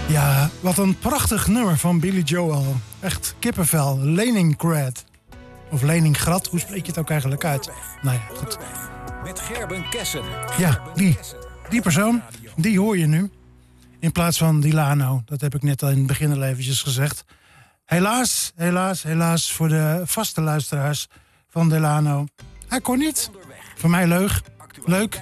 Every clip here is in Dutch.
Ja, wat een prachtig nummer van Billy Joel. Echt kippenvel. Leningrad. Of Leningrad, hoe spreek je het ook eigenlijk uit? Nou ja, goed. Met Gerben Kessen. Ja, die persoon, die hoor je nu. In plaats van Delano. Dat heb ik net al in het begin al eventjes gezegd. Helaas voor de vaste luisteraars van Delano. Hij kon niet. Voor mij leuk.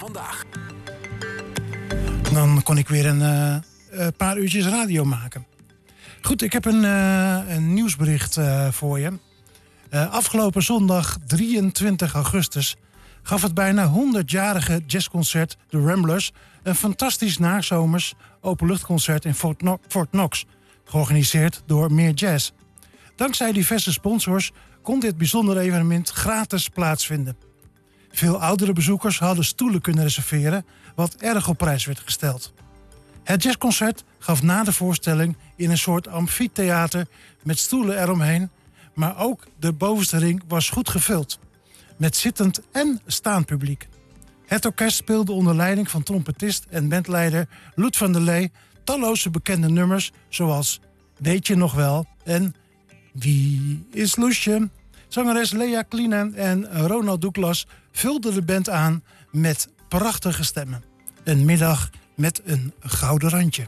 Dan kon ik weer een paar uurtjes radio maken. Goed, ik heb een nieuwsbericht voor je. Afgelopen zondag 23 augustus gaf het bijna 100-jarige jazzconcert The Ramblers een fantastisch nazomers openluchtconcert in Fort Knox, georganiseerd door Meer Jazz. Dankzij diverse sponsors kon dit bijzondere evenement gratis plaatsvinden. Veel oudere bezoekers hadden stoelen kunnen reserveren, wat erg op prijs werd gesteld. Het jazzconcert gaf na de voorstelling in een soort amfitheater met stoelen eromheen, maar ook de bovenste ring was goed gevuld, met zittend en staand publiek. Het orkest speelde onder leiding van trompetist en bandleider Loet van der Lee talloze bekende nummers zoals Weet je nog wel en Wie is Loesje? Zangeres Lea Klienen en Ronald Douglas vulden de band aan met prachtige stemmen. Een middag met een gouden randje.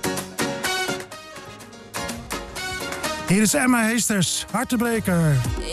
Hier is Emma Heesters, Hartebreker.